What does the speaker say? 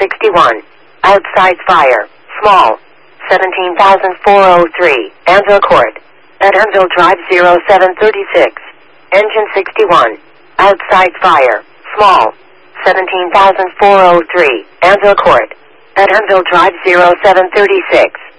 61. Outside fire, small. 17,403, Anvil Court. At Anvil Drive 0736. Engine 61. Outside fire, small. 17,403, Anvil Court. At Anvil Drive 0736.